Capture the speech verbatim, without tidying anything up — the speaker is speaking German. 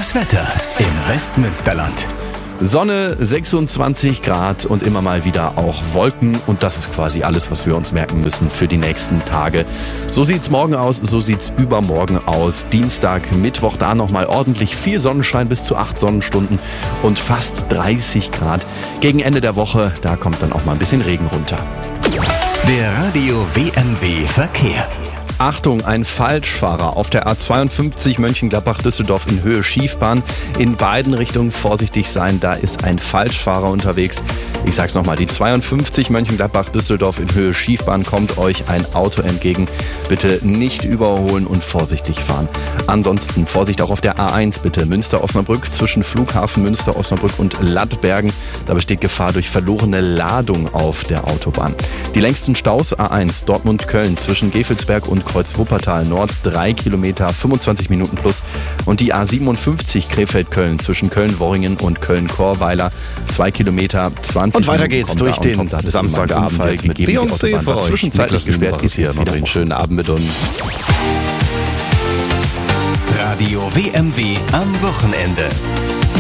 Das Wetter im Westmünsterland. Sonne, sechsundzwanzig Grad und immer mal wieder auch Wolken. Und das ist quasi alles, was wir uns merken müssen für die nächsten Tage. So sieht's morgen aus, so sieht's übermorgen aus. Dienstag, Mittwoch, da nochmal ordentlich viel Sonnenschein, bis zu acht Sonnenstunden und fast dreißig Grad. Gegen Ende der Woche, da kommt dann auch mal ein bisschen Regen runter. Der Radio W M W Verkehr. Achtung, ein Falschfahrer auf der A zweiundfünfzig Mönchengladbach-Düsseldorf in Höhe Schiefbahn. In beiden Richtungen vorsichtig sein, da ist ein Falschfahrer unterwegs. Ich sag's nochmal, die zweiundfünfzig Mönchengladbach-Düsseldorf in Höhe Schiefbahn, kommt euch ein Auto entgegen. Bitte nicht überholen und vorsichtig fahren. Ansonsten Vorsicht auch auf der A eins bitte. Münster-Osnabrück zwischen Flughafen Münster-Osnabrück und Lattbergen. Da besteht Gefahr durch verlorene Ladung auf der Autobahn. Die längsten Staus A eins Dortmund-Köln zwischen Gevelsberg und Kreuz-Wuppertal Nord, drei Kilometer, fünfundzwanzig Minuten plus. Und die A siebenundfünfzig Krefeld-Köln zwischen Köln-Worringen und Köln-Chorweiler, zwei Kilometer, zwanzig Und weiter Minuten. geht's durch den Samstagabend mit Beyoncé für euch. Zwischenzeitlich gesperrt ist hier jetzt noch wieder einen schönen Abend mit uns. Radio W M W am Wochenende.